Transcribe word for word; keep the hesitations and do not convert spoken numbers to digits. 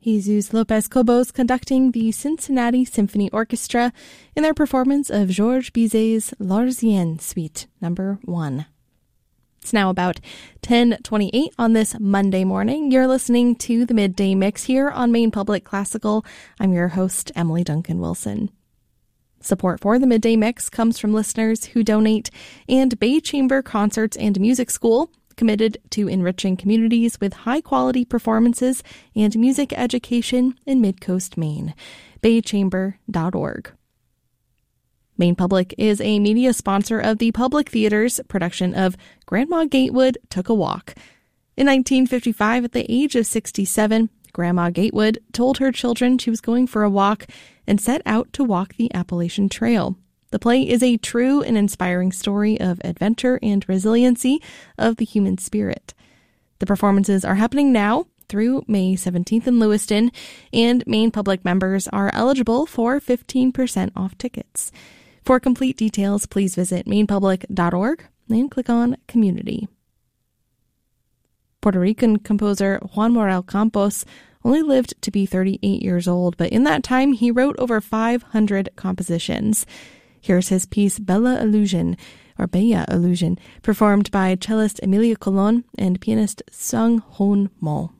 Jesus Lopez Cobos conducting the Cincinnati Symphony Orchestra in their performance of Georges Bizet's L'Arlésienne Suite Number one. It's now about ten twenty-eight on this Monday morning. You're listening to the Midday Mix here on Maine Public Classical. I'm your host, Emily Duncan Wilson. Support for the Midday Mix comes from listeners who donate, and Bay Chamber Concerts and Music School, committed to enriching communities with high-quality performances and music education in Mid-Coast Maine. bay chamber dot org. Maine Public is a media sponsor of the Public Theater's production of Grandma Gatewood Took a Walk. In nineteen fifty-five, at the age of sixty-seven, Grandma Gatewood told her children she was going for a walk and set out to walk the Appalachian Trail. The play is a true and inspiring story of adventure and resiliency of the human spirit. The performances are happening now through May seventeenth in Lewiston, and Maine Public members are eligible for fifteen percent off tickets. For complete details, please visit maine public dot org and click on Community. Puerto Rican composer Juan Morel Campos only lived to be thirty-eight years old, but in that time he wrote over five hundred compositions. Here's his piece Bella Illusion, or Bella Illusion, performed by cellist Emilia Colon and pianist Sung Hoon Mo.